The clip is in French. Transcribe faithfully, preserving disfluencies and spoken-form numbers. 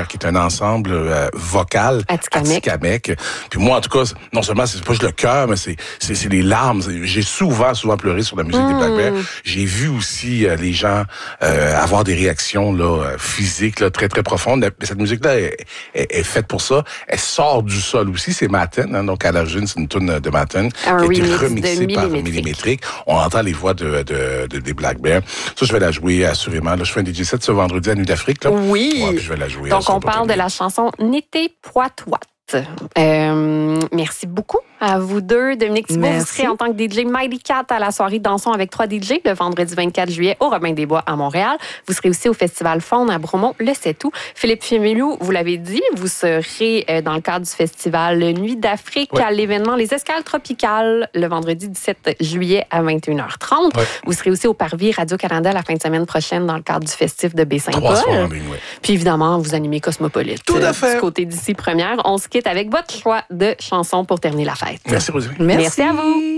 Band, qui est un ensemble euh, vocal atikamekw. Puis moi, en tout cas, non seulement c'est pas juste le cœur, mais c'est, c'est, c'est les larmes. J'ai souvent, souvent pleuré sur la musique mmh. des Black Bear. J'ai vu aussi euh, les gens euh, avoir des réactions là, physiques là, très, très profondes. Mais cette musique-là est, est, est faite pour ça. Elle sort du sol aussi. C'est Matten, hein, donc à l'origine, c'est une tune de Matten qui a été remixée par Millimétrique. On entend les voix de, de, de, des Black Bear. Ça, je vais la jouer assurément. Là, je fais un D J set ce vendredi à Nuit d'Afrique. Là. Oui. Ouais, puis je vais la jouer. Donc, on parle de la chanson Nété Poitois. Euh, merci beaucoup à vous deux. Dominique Thibault, vous serez en tant que D J Mighty Cat à la soirée Dansons avec trois D J le vendredi vingt-quatre juillet au Robin des Bois à Montréal. Vous serez aussi au Festival Faune à Bromont le sept août. Philippe Fiamilou, vous l'avez dit, vous serez dans le cadre du festival Nuit d'Afrique ouais. à l'événement Les Escales Tropicales le vendredi dix-sept juillet à vingt et une heures trente. Ouais. Vous serez aussi au Parvis Radio-Canada la fin de semaine prochaine dans le cadre du festif de Baie-Saint-Paul. Ouais. Puis évidemment, vous animez Cosmopolite. Tout à fait. Du côté d'ici première. On se quitte avec votre choix de chanson pour terminer la fête. Merci, Rosie. Merci. Merci à vous.